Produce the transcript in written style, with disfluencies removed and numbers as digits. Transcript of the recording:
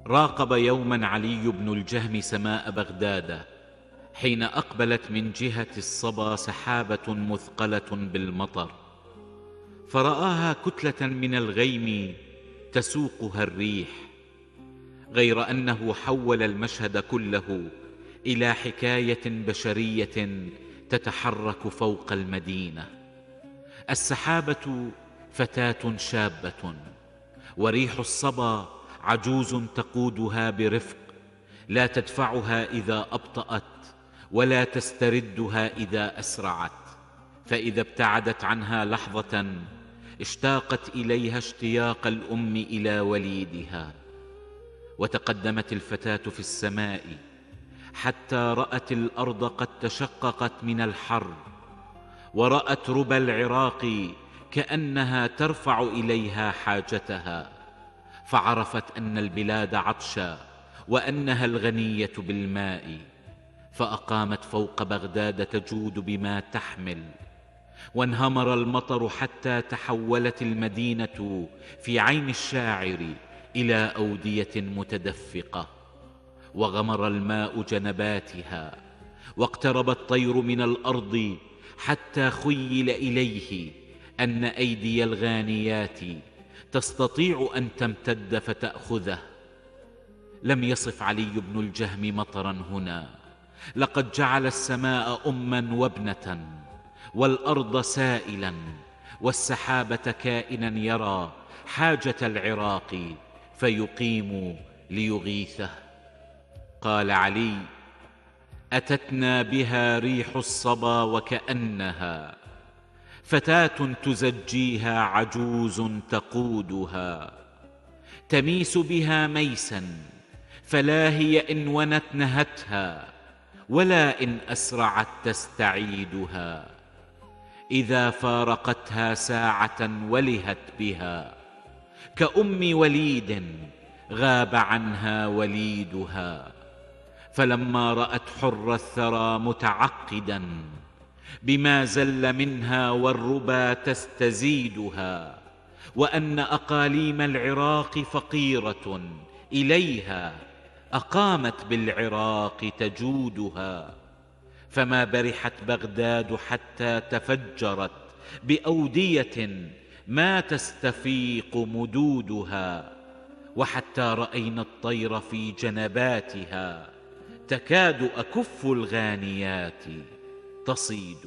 راقب يوما علي بن الجهم سماء بغداد حين أقبلت من جهة الصبا سحابة مثقلة بالمطر، فرآها كتلة من الغيم تسوقها الريح، غير أنه حول المشهد كله إلى حكاية بشرية تتحرك فوق المدينة. السحابة فتاة شابة، وريح الصبا عجوز تقودها برفق، لا تدفعها إذا أبطأت ولا تستردها إذا أسرعت، فإذا ابتعدت عنها لحظة اشتاقت إليها اشتياق الأم إلى وليدها. وتقدمت الفتاة في السماء حتى رأت الأرض قد تشققت من الحر، ورأت ربى العراق كأنها ترفع إليها حاجتها، فعرفت أن البلاد عطشى وأنها الغنية بالماء، فأقامت فوق بغداد تجود بما تحمل. وانهمر المطر حتى تحولت المدينة في عين الشاعر إلى أودية متدفقة، وغمر الماء جنباتها، واقترب الطير من الأرض حتى خيل إليه أن أيدي الغانيات تستطيع أن تمتد فتأخذه. لم يصف علي بن الجهم مطرا هنا، لقد جعل السماء أما وابنة، والأرض سائلا، والسحابة كائنا يرى حاجة العراق فيقيم ليغيثه. قال علي: أتتنا بها ريح الصبا وكأنها فتاة تزجيها عجوز تقودها، تميس بها ميسا، فلا هي إن ونت نهتها، ولا إن أسرعت تستعيدها. إذا فارقتها ساعة ولهت بها، كأم وليد غاب عنها وليدها. فلما رأت حر الثرى متعقدا بما زل منها والربا تستزيدها، وأن أقاليم العراق فقيرة إليها، أقامت بالعراق تجودها. فما برحت بغداد حتى تفجرت بأودية ما تستفيق مدودها، وحتى رأينا الطير في جنباتها تكاد أكف الغانيات تصيد.